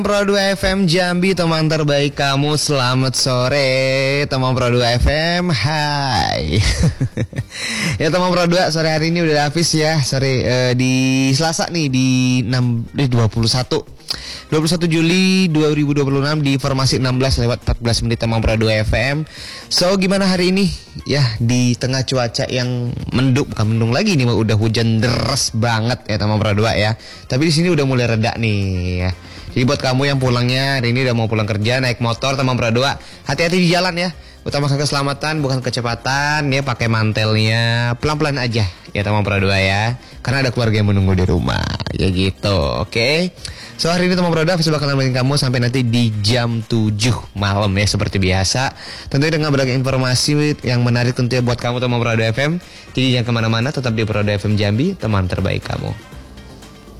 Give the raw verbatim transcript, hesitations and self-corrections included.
Pro dua F M Jambi, teman terbaik kamu. Selamat sore teman Pro dua F M. Hai. Ya teman Pro dua, sore hari ini udah habis ya. Sore eh, di Selasa nih di enam di dua puluh satu Juli dua ribu dua puluh enam di formasi enam belas lewat empat belas menit teman Pro dua F M. So gimana hari ini? Ya di tengah cuaca yang mendung, bukan mendung lagi nih, udah hujan deras banget ya teman Pro dua ya. Tapi di sini udah mulai reda nih ya. Jadi buat kamu yang pulangnya hari ini udah mau pulang kerja naik motor teman Pro dua, hati-hati di jalan ya. Utamakan keselamatan bukan kecepatan ya, pakai mantelnya pelan-pelan aja ya teman Pro dua ya. Karena ada keluarga yang menunggu di rumah ya gitu. Oke. Okay? So hari ini teman Pro dua bisa bakal nemenin kamu sampai nanti di jam tujuh malam ya seperti biasa. Tentunya dengan berbagai informasi yang menarik tentunya buat kamu teman Pro dua F M. Jadi jangan kemana-mana, tetap di Pro dua F M Jambi, teman terbaik kamu.